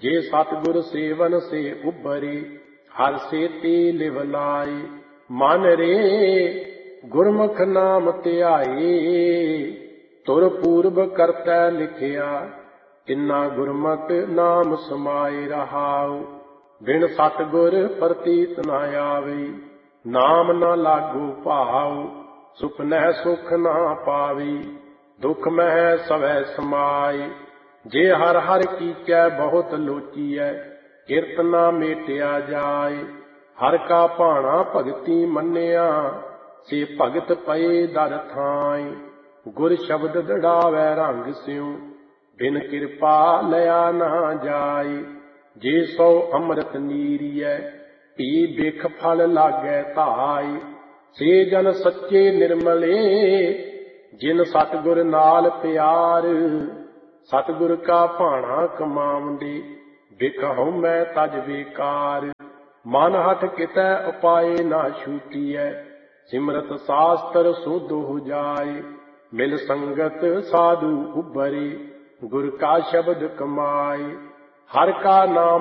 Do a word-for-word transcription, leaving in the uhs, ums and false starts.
जे सतगुर सेवन से उबरे हर से ते लिव लाए। मन रे गुरमुख नाम ध्याए तुर पूर्व करतै लिखिया तिन्ना गुरमत नाम समाए रहाओ। बिन सतगुर प्रतीत न आवे नाम न लागू भाव सुपनै सुख न पावे दुख मह सवै समाए। जे हर हर कीचै बहुत लोचीऐ किरत न मेटिया जाए। हर का भाणा भगति मन्निया से भगत पए दर थाए। गुर शब्द दड़ावै रंग स्यों बिन किरपा लया न जाए। जे सौ अमृत नीरियै पी बिख फल लागै धाए। से जन सच्चे निर्मले जिन सतगुर नाल प्यार। सतगुर का भाणा कमावंदे बिख हउमै तज बेकार। मन हठ कितै उपाय ना छूटीਐ सिमरत शास्त्र सुध हो जाए। मिल संगत साधु उबरे गुर का शब्द कमाए। हर का नाम